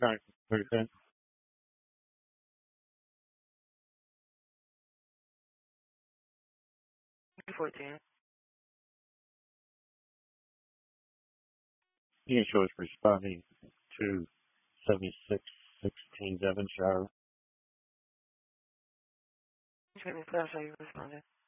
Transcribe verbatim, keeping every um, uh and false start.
Right. Very good. fourteen. The insurer is responding to seventy-six sixteen Devonshire. Can you clarify how you responded?